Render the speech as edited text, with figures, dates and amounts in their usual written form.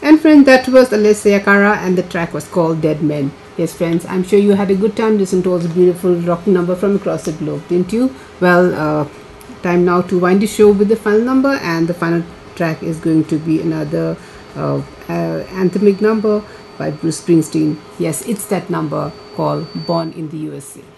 And friends, that was Alessia Cara and the track was called Dead Men. Yes friends, I'm sure you had a good time listening to all the beautiful rock number from across the globe, didn't you? Well, time now to wind the show with the final number, and the final track is going to be another anthemic number by Bruce Springsteen. Yes, it's that number called Born in the USA.